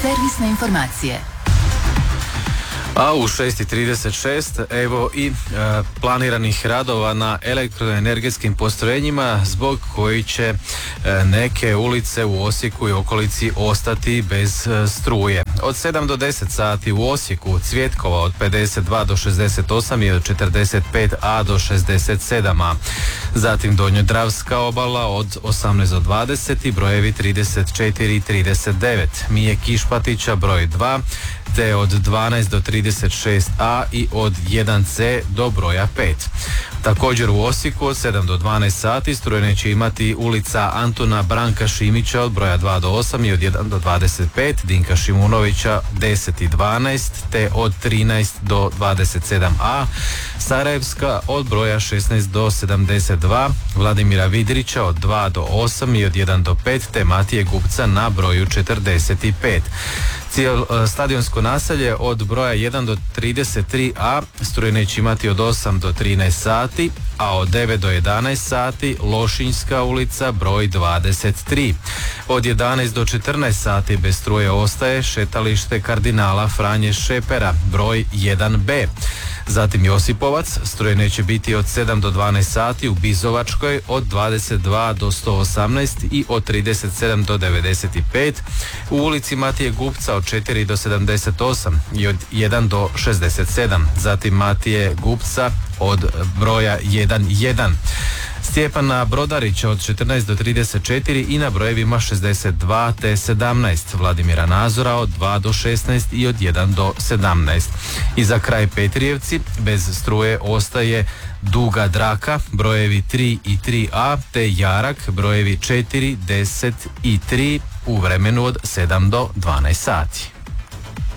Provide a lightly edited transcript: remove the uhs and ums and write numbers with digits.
Servisne informacije. A u 6:36 evo i planiranih radova na elektroenergetskim postrojenjima zbog koji će neke ulice u Osijeku i okolici ostati bez struje. Od 7 do 10 sati u Osijeku Cvjetkova od 52 do 68 i od 45a do 67a. Zatim Donjodravska obala od 18 do 20 i brojevi 34 i 39. Mije Kišpatića broj 2 te od 12 do 36a i od 1c do broja 5. Također u Osijeku od 7 do 12 sati struje neće imati ulica Antuna Branka Šimića od broja 2 do 8 i od 1 do 25, Dinka Šimunovića 10 i 12 te od 13 do 27a, Sarajevska od broja 16 do 72, Vladimira Vidrića od 2 do 8 i od 1 do 5 te Matije Gupca na broju 45. Stadionsko naselje od broja 1 do 33a struje neće imati od 8 do 13 sati, a od 9 do 11 sati Lošinjska ulica broj 23. Od 11 do 14 sati bez struje ostaje šetalište kardinala Franje Šepera broj 1b. Zatim Josipovac, struje neće biti od 7 do 12 sati u Bizovačkoj od 22 do 118 i od 37 do 95, u ulici Matije Gupca od 4 do 78 i od 1 do 67, zatim Matije Gupca od broja 1.1. Stjepana Brodarića od 14 do 34 i na brojevima 62 te 17, Vladimira Nazora od 2 do 16 i od 1 do 17. I za kraj Petrijevci bez struje ostaje Duga Draka, brojevi 3 i 3a te Jarak, brojevi 4, 10 i 3 u vremenu od 7 do 12 sati.